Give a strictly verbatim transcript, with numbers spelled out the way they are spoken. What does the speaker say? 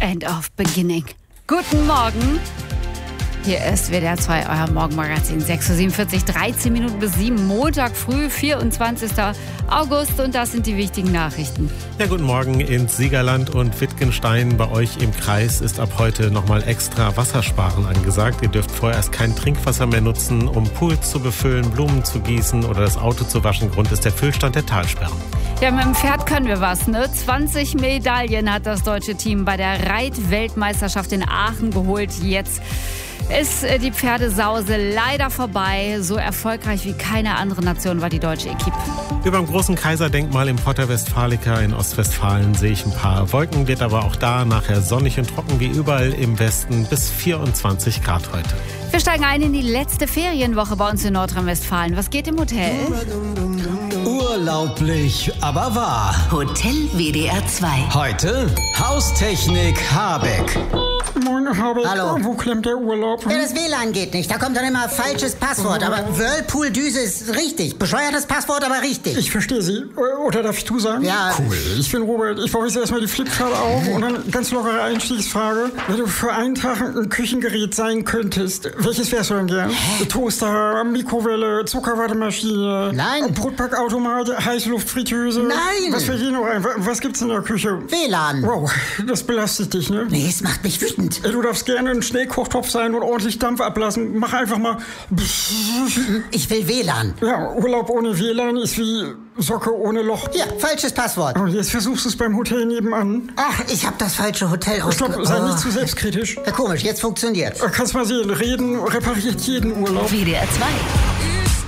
end of beginning. Guten Morgen. Hier ist W D R zwei, euer Morgenmagazin. sechs Uhr siebenundvierzig, dreizehn Minuten bis sieben, Montag früh, vierundzwanzigster August. Und das sind die wichtigen Nachrichten. Ja, guten Morgen ins Siegerland und Wittgenstein. Bei euch im Kreis ist ab heute nochmal extra Wassersparen angesagt. Ihr dürft vorerst kein Trinkwasser mehr nutzen, um Pools zu befüllen, Blumen zu gießen oder das Auto zu waschen. Grund ist der Füllstand der Talsperren. Ja, mit dem Pferd können wir was, ne? zwanzig Medaillen hat das deutsche Team bei der Reitweltmeisterschaft in Aachen geholt. Jetzt ist die Pferdesause leider vorbei. So erfolgreich wie keine andere Nation war die deutsche Equipe. Über dem großen Kaiserdenkmal im Porta Westfalica in Ostwestfalen sehe ich ein paar Wolken. Wird aber auch da nachher sonnig und trocken wie überall im Westen bis vierundzwanzig Grad heute. Wir steigen ein in die letzte Ferienwoche bei uns in Nordrhein-Westfalen. Was geht im Hotel? Urlaublich, aber wahr. Hotel W D R zwei. Heute Haustechnik Habeck. Moin, Habeck. Hallo. Wo klemmt der Urlaub? Ja, das W L A N geht nicht. Da kommt dann immer falsches Passwort. Aber Whirlpool-Düse ist richtig. Bescheuertes Passwort, aber richtig. Ich verstehe Sie. Oder darf ich du sagen? Ja. Cool. Ich bin Robert. Ich baue jetzt erstmal die Flipchart auf und dann ganz lockere Einstiegsfrage. Wenn du für einen Tag ein Küchengerät sein könntest, welches wärst du denn gern? Hä? Toaster, Mikrowelle, Zuckerwattemaschine, Nein. Brotbackautomat, Heißluftfritteuse. Nein. Was fällt dir noch ein? Was gibt's in der Küche? W L A N. Wow, das belastet dich, ne? Nee, es macht mich wütend. Du darfst gerne ein Schnellkochtopf sein und ordentlich Dampf ablassen. Mach einfach mal. Ich will W L A N. Ja, Urlaub ohne W L A N ist wie Socke ohne Loch. Ja, falsches Passwort. Und jetzt versuchst du es beim Hotel nebenan. Ach, ich habe das falsche Hotel Stopp, ausge... sei Oh. nicht zu selbstkritisch. Ja, komisch, jetzt funktioniert's. Kannst mal sehen, reden repariert jeden Urlaub. W D R zwei.